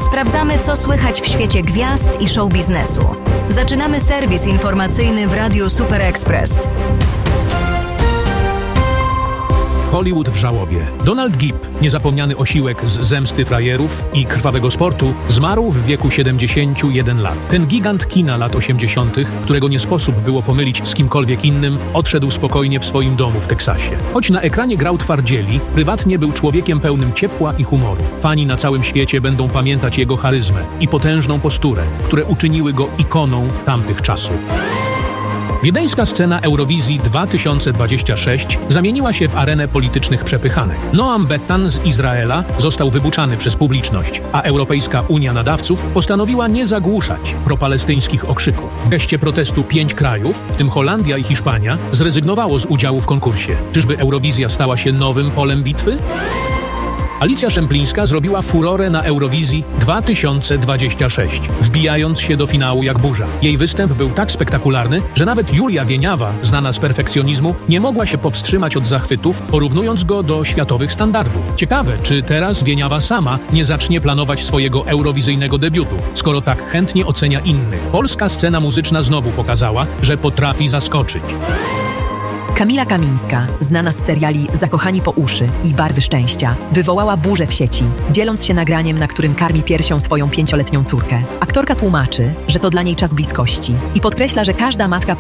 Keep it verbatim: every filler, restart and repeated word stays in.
Sprawdzamy, co słychać w świecie gwiazd i show biznesu. Zaczynamy serwis informacyjny w Radiu Super Express. Hollywood w żałobie. Donald Gibb, niezapomniany osiłek z Zemsty frajerów i Krwawego sportu, zmarł w wieku siedemdziesięciu jeden lat. Ten gigant kina lat osiemdziesiątych, którego nie sposób było pomylić z kimkolwiek innym, odszedł spokojnie w swoim domu w Teksasie. Choć na ekranie grał twardzieli, prywatnie był człowiekiem pełnym ciepła i humoru. Fani na całym świecie będą pamiętać jego charyzmę i potężną posturę, które uczyniły go ikoną tamtych czasów. Wiedeńska scena Eurowizji dwa tysiące dwudziestej szóstej zamieniła się w arenę politycznych przepychanek. Noam Bettan z Izraela został wybuczany przez publiczność, a Europejska Unia Nadawców postanowiła nie zagłuszać propalestyńskich okrzyków. W geście protestu pięć krajów, w tym Holandia i Hiszpania, zrezygnowało z udziału w konkursie. Czyżby Eurowizja stała się nowym polem bitwy? Alicja Szemplińska zrobiła furorę na Eurowizji dwa tysiące dwudziestej szóstej, wbijając się do finału jak burza. Jej występ był tak spektakularny, że nawet Julia Wieniawa, znana z perfekcjonizmu, nie mogła się powstrzymać od zachwytów, porównując go do światowych standardów. Ciekawe, czy teraz Wieniawa sama nie zacznie planować swojego eurowizyjnego debiutu, skoro tak chętnie ocenia innych. Polska scena muzyczna znowu pokazała, że potrafi zaskoczyć. Kamila Kamińska, znana z seriali Zakochani po uszy i Barwy szczęścia, wywołała burzę w sieci, dzieląc się nagraniem, na którym karmi piersią swoją pięcioletnią córkę. Aktorka tłumaczy, że to dla niej czas bliskości i podkreśla, że każda matka